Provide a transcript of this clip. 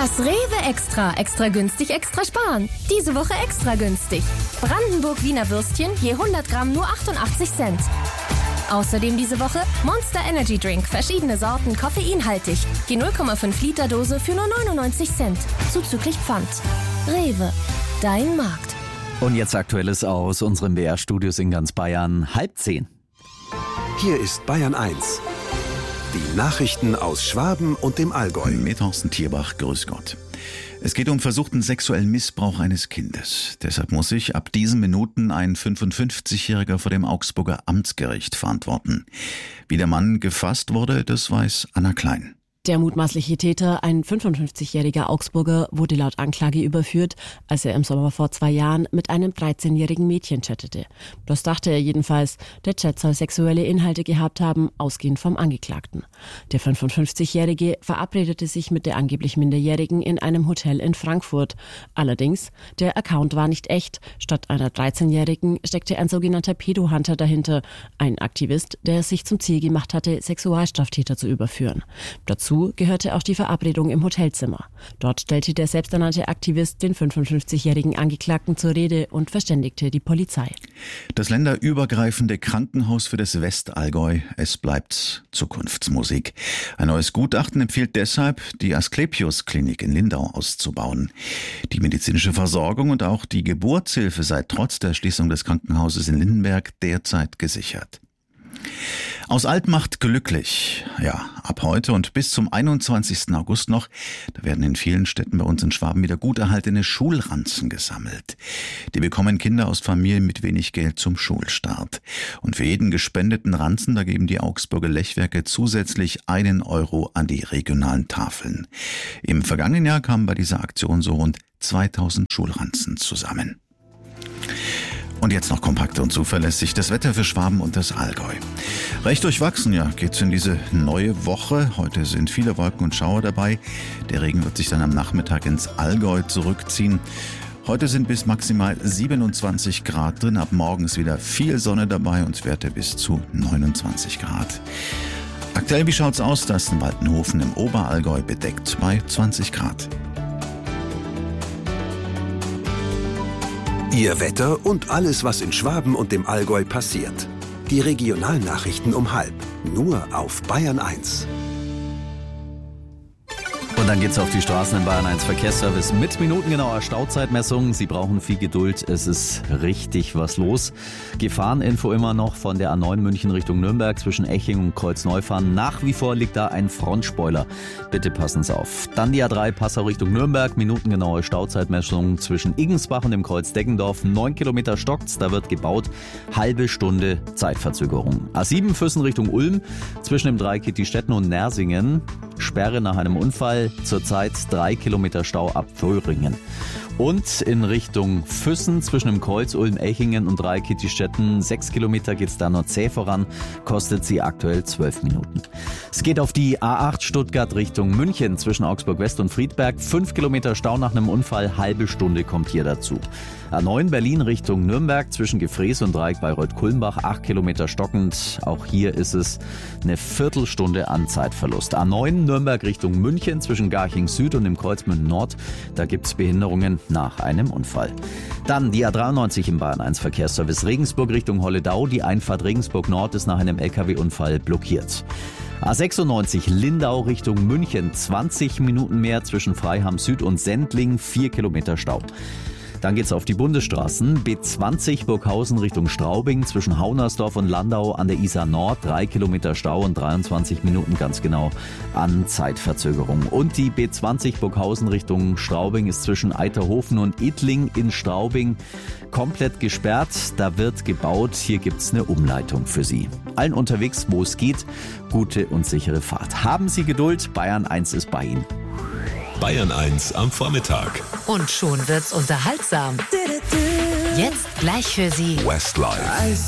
Das Rewe Extra. Extra günstig, extra sparen. Diese Woche extra günstig. Brandenburg-Wiener Würstchen je 100 Gramm nur 88 Cent. Außerdem diese Woche Monster Energy Drink. Verschiedene Sorten, koffeinhaltig. Je 0,5 Liter Dose für nur 99 Cent. Zuzüglich Pfand. Rewe. Dein Markt. Und jetzt Aktuelles aus unserem BR-Studios in ganz Bayern. 9:30. Hier ist Bayern 1. Die Nachrichten aus Schwaben und dem Allgäu. Mit Thorsten Tierbach, grüß Gott. Es geht um versuchten sexuellen Missbrauch eines Kindes. Deshalb muss sich ab diesen Minuten ein 55-Jähriger vor dem Augsburger Amtsgericht verantworten. Wie der Mann gefasst wurde, das weiß Anna Klein. Der mutmaßliche Täter, ein 55-jähriger Augsburger, wurde laut Anklage überführt, als er im Sommer vor 2 Jahren mit einem 13-jährigen Mädchen chattete. Das dachte er jedenfalls. Der Chat soll sexuelle Inhalte gehabt haben, ausgehend vom Angeklagten. Der 55-jährige verabredete sich mit der angeblich Minderjährigen in einem Hotel in Frankfurt. Allerdings, der Account war nicht echt. Statt einer 13-jährigen steckte ein sogenannter Pedo-Hunter dahinter, ein Aktivist, der es sich zum Ziel gemacht hatte, Sexualstraftäter zu überführen. Dazu gehörte auch die Verabredung im Hotelzimmer. Dort stellte der selbsternannte Aktivist den 55-jährigen Angeklagten zur Rede und verständigte die Polizei. Das länderübergreifende Krankenhaus für das Westallgäu, es bleibt Zukunftsmusik. Ein neues Gutachten empfiehlt deshalb, die Asklepios-Klinik in Lindau auszubauen. Die medizinische Versorgung und auch die Geburtshilfe sei trotz der Schließung des Krankenhauses in Lindenberg derzeit gesichert. Aus alt macht glücklich. Ja, ab heute und bis zum 21. August noch, da werden in vielen Städten bei uns in Schwaben wieder gut erhaltene Schulranzen gesammelt. Die bekommen Kinder aus Familien mit wenig Geld zum Schulstart. Und für jeden gespendeten Ranzen, da geben die Augsburger Lechwerke zusätzlich 1 Euro an die regionalen Tafeln. Im vergangenen Jahr kamen bei dieser Aktion so rund 2000 Schulranzen zusammen. Und jetzt noch kompakt und zuverlässig das Wetter für Schwaben und das Allgäu. Recht durchwachsen, ja, geht's in diese neue Woche. Heute sind viele Wolken und Schauer dabei. Der Regen wird sich dann am Nachmittag ins Allgäu zurückziehen. Heute sind bis maximal 27 Grad drin. Ab morgens wieder viel Sonne dabei und Werte bis zu 29 Grad. Aktuell, wie schaut's aus? Das ist in Waltenhofen im Oberallgäu bedeckt bei 20 Grad. Ihr Wetter und alles, was in Schwaben und dem Allgäu passiert. Die Regionalnachrichten um 12:30. Nur auf Bayern 1. Und dann geht's auf die Straßen in Bayern 1 Verkehrsservice mit minutengenauer Stauzeitmessung. Sie brauchen viel Geduld, es ist richtig was los. Gefahreninfo immer noch von der A9 München Richtung Nürnberg zwischen Eching und Kreuzneufahren. Nach wie vor liegt da ein Frontspoiler. Bitte passen Sie auf. Dann die A3 Passau Richtung Nürnberg, minutengenaue Stauzeitmessung zwischen Iggensbach und dem Kreuz Deggendorf. 9 Kilometer stockt's, da wird gebaut. Halbe Stunde Zeitverzögerung. A7 Füssen Richtung Ulm zwischen dem Dreieck Stetten und Nersingen. Sperre nach einem Unfall. Zurzeit 3 Kilometer Stau ab Vöhringen. Und in Richtung Füssen zwischen dem Kreuz Ulm-Echingen und Dreieck-Stetten 6 Kilometer geht's da noch zäh voran, kostet sie aktuell 12 Minuten. Es geht auf die A8 Stuttgart Richtung München zwischen Augsburg-West und Friedberg. 5 Kilometer Stau nach einem Unfall, halbe Stunde kommt hier dazu. A9 Berlin Richtung Nürnberg zwischen Gefrees und Dreieck Bayreuth-Kulmbach, 8 Kilometer stockend. Auch hier ist es eine Viertelstunde an Zeitverlust. A9 Nürnberg Richtung München zwischen Garching Süd und dem Kreuzmünden Nord. Da gibt's Behinderungen nach einem Unfall. Dann die A93 im Bayern 1 Verkehrsservice Regensburg Richtung Holledau. Die Einfahrt Regensburg Nord ist nach einem LKW-Unfall blockiert. A96 Lindau Richtung München. 20 Minuten mehr zwischen Freiham Süd und Sendling. 4 Kilometer Stau. Dann geht's auf die Bundesstraßen. B20 Burghausen Richtung Straubing zwischen Haunersdorf und Landau an der Isar Nord. 3 Kilometer Stau und 23 Minuten ganz genau an Zeitverzögerung. Und die B20 Burghausen Richtung Straubing ist zwischen Eiterhofen und Idling in Straubing komplett gesperrt. Da wird gebaut. Hier gibt's eine Umleitung für Sie. Allen unterwegs, wo es geht, gute und sichere Fahrt. Haben Sie Geduld. Bayern 1 ist bei Ihnen. Bayern 1 am Vormittag. Und schon wird's unterhaltsam. Jetzt gleich für Sie Westlife.